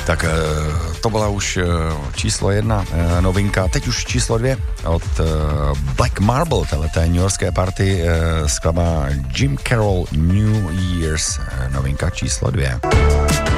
Tak to byla už číslo 1 novinka, teď už číslo 2 od Black Marble, teleté newyorské party, skladba Jim Carroll New Year's, novinka číslo 2.